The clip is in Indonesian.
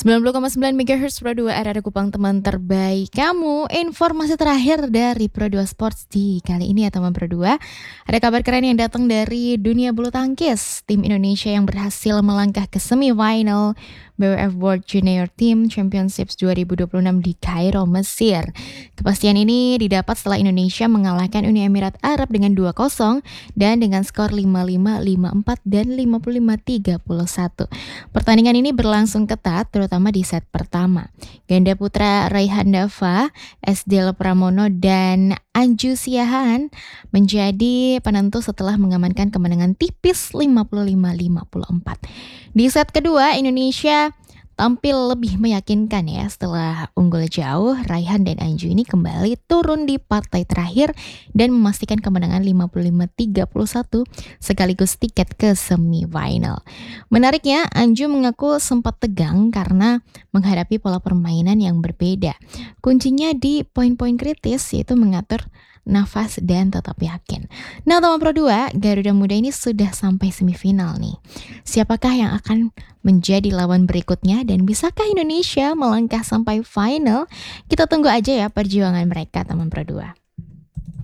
90,9 MHz Pro 2 RRI Kupang, teman terbaik kamu. Informasi terakhir dari Pro 2 Sports di kali ini ya teman Pro 2. Ada kabar keren yang datang dari dunia bulu tangkis. Tim Indonesia yang berhasil melangkah ke semifinal BWF World Junior Team Championships 2026 di Kairo, Mesir. Kepastian ini didapat setelah Indonesia mengalahkan Uni Emirat Arab dengan 2-0 dan dengan skor 5-5, 5-4 dan 55-31. Pertandingan ini berlangsung ketat terutama di set pertama. Ganda putra Raihan Dava, Esdel Pramono dan Anju Siahaan menjadi penentu setelah mengamankan kemenangan tipis 55-54. Di set kedua, Indonesia tampil lebih meyakinkan ya setelah unggul jauh. Raihan dan Anju ini kembali turun di partai terakhir dan memastikan kemenangan 55-31 sekaligus tiket ke semifinal. Menariknya, Anju mengaku sempat tegang karena menghadapi pola permainan yang berbeda. Kuncinya di poin-poin kritis, yaitu mengatur nafas dan tetap yakin. Nah teman Pro 2, Garuda Muda ini sudah sampai semifinal nih. Siapakah yang akan menjadi lawan berikutnya dan bisakah Indonesia melangkah sampai final? Kita tunggu aja ya perjuangan mereka teman Pro 2.